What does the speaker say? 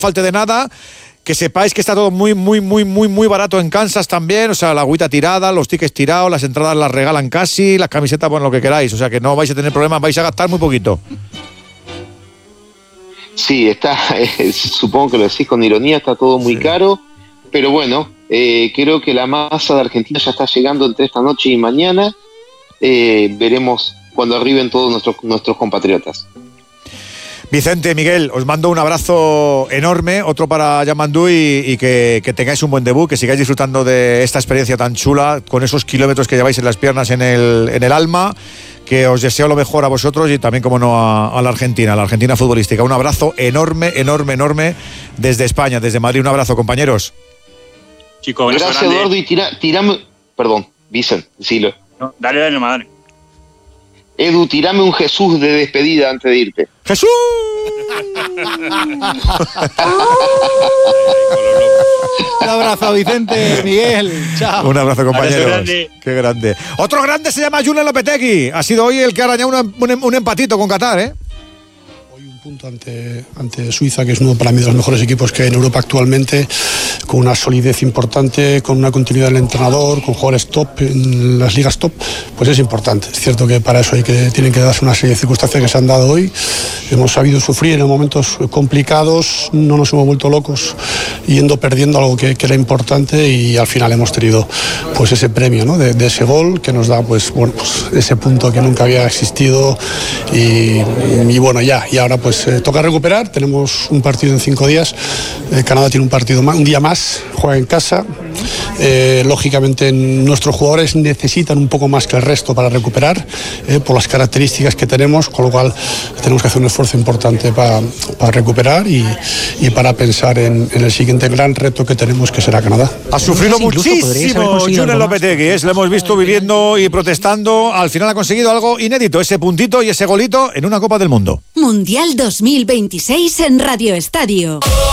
falte de nada. Que sepáis que está todo muy barato en Kansas también, o sea, la agüita tirada, los tickets tirados, las entradas las regalan casi, las camisetas, bueno, lo que queráis, o sea, que no vais a tener problemas, vais a gastar muy poquito. Sí, está, supongo que lo decís con ironía, está todo muy caro, pero bueno, creo que la masa de Argentina ya está llegando entre esta noche y mañana, veremos cuando arriben todos nuestros compatriotas. Vicente, Miguel, os mando un abrazo enorme, otro para Yamandú y que tengáis un buen debut, que sigáis disfrutando de esta experiencia tan chula, con esos kilómetros que lleváis en las piernas, en el alma, que os deseo lo mejor a vosotros y también, como no, a la Argentina futbolística. Un abrazo enorme desde España, desde Madrid. Un abrazo, compañeros. Chicos, gracias, Eduardo, y tirame... Perdón, Vicente, decilo. No, dale, madre. Edu, tirame un Jesús de despedida antes de irte. ¡Jesús! Un abrazo, Vicente, Miguel. Chao. Un abrazo, compañeros. Grande. Qué grande. Otro grande se llama Julen Lopetegui. Ha sido hoy el que ha arañado un empatito con Qatar, ¿eh? Punto ante Suiza, que es uno para mí de los mejores equipos que hay en Europa actualmente, con una solidez importante, con una continuidad del entrenador, con jugadores top en las ligas top, pues es importante. Es cierto que para eso tienen que darse una serie de circunstancias que se han dado hoy. Hemos sabido sufrir en momentos complicados, no nos hemos vuelto locos yendo perdiendo algo que era importante, y al final hemos tenido pues ese premio, ¿no? de ese gol que nos da pues ese punto que nunca había existido, y bueno, y ahora pues toca recuperar. Tenemos un partido en 5 días. Canadá tiene un día más, juega en casa. Lógicamente nuestros jugadores necesitan un poco más que el resto para recuperar, por las características que tenemos, con lo cual tenemos que hacer un esfuerzo importante para recuperar y para pensar en el siguiente gran reto que tenemos, que será Canadá. Ha sufrido muchísimo Julen Lopetegui, lo hemos visto viviendo y protestando. Al final ha conseguido algo inédito, ese puntito y ese golito en una Copa del Mundo. Mundial 2026 en Radio Estadio.